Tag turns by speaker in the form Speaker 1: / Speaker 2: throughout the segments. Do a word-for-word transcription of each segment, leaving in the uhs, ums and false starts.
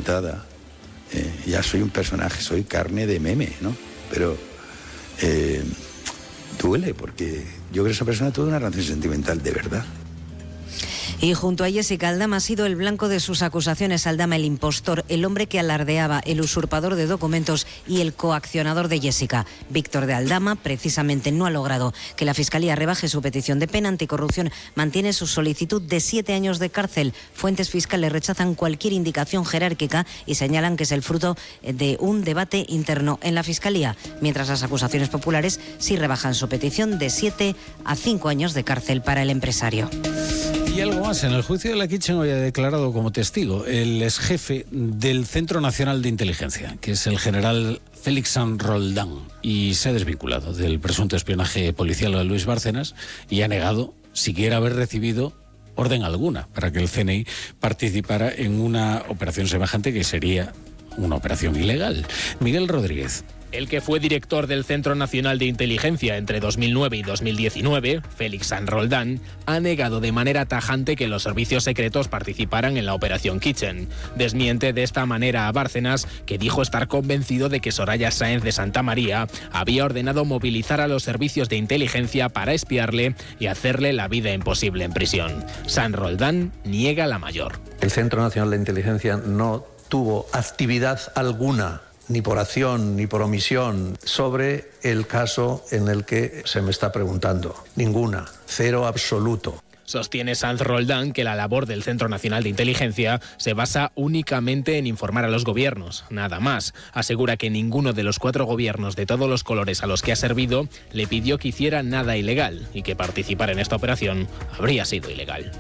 Speaker 1: montada. Eh, ya soy un personaje, soy carne de meme, ¿no? Pero eh, duele, porque yo creo que esa persona tuvo una relación sentimental de verdad.
Speaker 2: Y junto a Jessica, Aldama ha sido el blanco de sus acusaciones. Aldama, el impostor, el hombre que alardeaba, el usurpador de documentos y el coaccionador de Jessica. Víctor de Aldama, precisamente, no ha logrado que la Fiscalía rebaje su petición de pena. Anticorrupción mantiene su solicitud de siete años de cárcel. Fuentes fiscales rechazan cualquier indicación jerárquica y señalan que es el fruto de un debate interno en la Fiscalía, mientras las acusaciones populares sí rebajan su petición de siete a cinco años de cárcel para el empresario.
Speaker 3: Y algo más, en el juicio de la Kitchen hoy ha declarado como testigo el exjefe del Centro Nacional de Inteligencia, que es el general Félix San Roldán, y se ha desvinculado del presunto espionaje policial a Luis Bárcenas y ha negado siquiera haber recibido orden alguna para que el C N I participara en una operación semejante, que sería una operación ilegal. Miguel Rodríguez.
Speaker 4: El que fue director del Centro Nacional de Inteligencia entre dos mil nueve y dos mil diecinueve, Félix San Roldán, ha negado de manera tajante que los servicios secretos participaran en la Operación Kitchen. Desmiente de esta manera a Bárcenas, que dijo estar convencido de que Soraya Sáenz de Santamaría había ordenado movilizar a los servicios de inteligencia para espiarle y hacerle la vida imposible en prisión. San Roldán niega la mayor.
Speaker 5: El Centro Nacional de Inteligencia no tuvo actividad alguna, ni por acción ni por omisión, sobre el caso en el que se me está preguntando. Ninguna. Cero absoluto.
Speaker 4: Sostiene Sanz Roldán que la labor del Centro Nacional de Inteligencia se basa únicamente en informar a los gobiernos, nada más. Asegura que ninguno de los cuatro gobiernos de todos los colores a los que ha servido le pidió que hiciera nada ilegal y que participar en esta operación habría sido ilegal.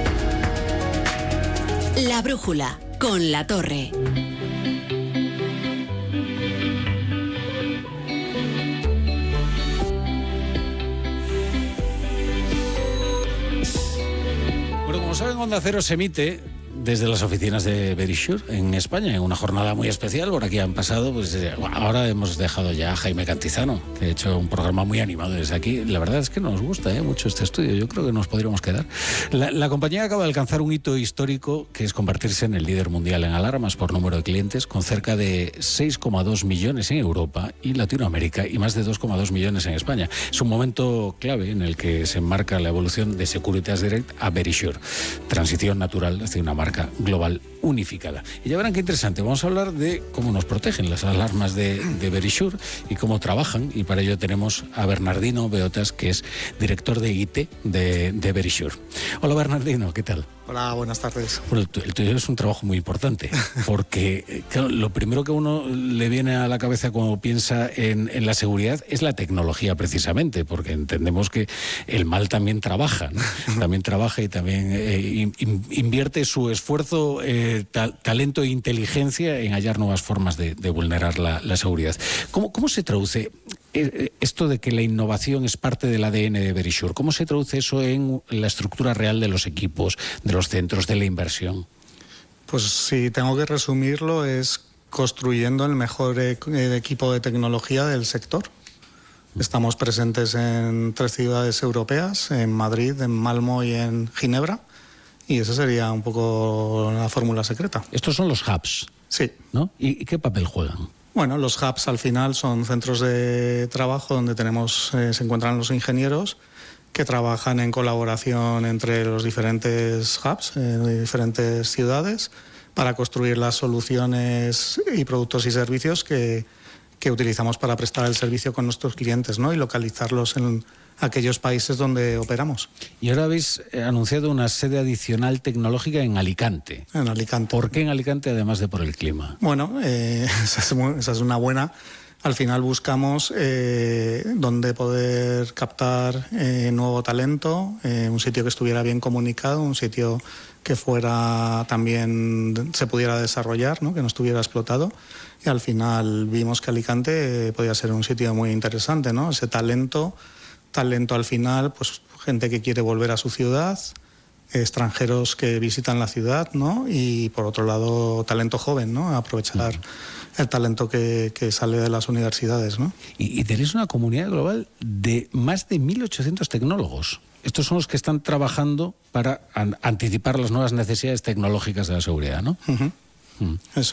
Speaker 6: La brújula, con La Torre.
Speaker 3: Como saben, Onda Cero se emite desde las oficinas de Verisure en España, en una jornada muy especial. Por aquí han pasado, pues ahora hemos dejado ya a Jaime Cantizano, que ha hecho un programa muy animado desde aquí. La verdad es que nos gusta ¿eh? mucho este estudio, yo creo que nos podríamos quedar. La, la compañía acaba de alcanzar un hito histórico, que es convertirse en el líder mundial en alarmas por número de clientes, con cerca de seis coma dos millones en Europa y Latinoamérica y más de dos coma dos millones en España. Es un momento clave en el que se enmarca la evolución de Securitas Direct a Verisure, transición natural hacia una marca global unificada. Y ya verán qué interesante. Vamos a hablar de cómo nos protegen las alarmas de, de Verisure y cómo trabajan, y para ello tenemos a Bernardino Beotas, que es director de I T de, de Verisure. Hola Bernardino, ¿qué tal?
Speaker 7: Hola, buenas tardes.
Speaker 3: Bueno, el tuyo es un trabajo muy importante, porque claro, lo primero que a uno le viene a la cabeza cuando piensa en, en la seguridad es la tecnología, precisamente, porque entendemos que el mal también trabaja, ¿no? También trabaja y también eh, in, invierte su esfuerzo, eh, ta, talento e inteligencia en hallar nuevas formas de, de vulnerar la, la seguridad. ¿Cómo, cómo se traduce esto de que la innovación es parte del A D N de Verisure? ¿Cómo se traduce eso en la estructura real de los equipos, de los centros, de la inversión?
Speaker 7: Pues si tengo que resumirlo, es construyendo el mejor e- equipo de tecnología del sector. Estamos presentes en tres ciudades europeas, en Madrid, en Malmö y en Ginebra, y esa sería un poco la fórmula secreta.
Speaker 3: Estos son los hubs.
Speaker 7: Sí.
Speaker 3: ¿No? ¿Y, y qué papel juegan?
Speaker 7: Bueno, los hubs al final son centros de trabajo donde tenemos, eh, se encuentran los ingenieros que trabajan en colaboración entre los diferentes hubs, eh, de diferentes ciudades, para construir las soluciones y productos y servicios que, que utilizamos para prestar el servicio con nuestros clientes, ¿no? Y localizarlos en aquellos países donde operamos.
Speaker 3: Y ahora habéis anunciado una sede adicional tecnológica en Alicante.
Speaker 7: En Alicante.
Speaker 3: ¿Por qué en Alicante, además de por el clima?
Speaker 7: Bueno, eh, esa, es muy, esa es una buena. Al final buscamos eh, dónde poder captar eh, nuevo talento, eh, un sitio que estuviera bien comunicado, un sitio que fuera también se pudiera desarrollar, ¿no? Que no estuviera explotado. Y al final vimos que Alicante eh, podía ser un sitio muy interesante, ¿no? Ese talento, talento al final, pues gente que quiere volver a su ciudad, extranjeros que visitan la ciudad, ¿no? Y por otro lado, talento joven, ¿no? Aprovechar el talento que, que sale de las universidades, ¿no?
Speaker 3: Y, y tenéis una comunidad global de más de mil ochocientos tecnólogos. Estos son los que están trabajando para an- anticipar las nuevas necesidades tecnológicas de la seguridad, ¿no?
Speaker 7: Uh-huh.
Speaker 3: Mm.
Speaker 7: Eso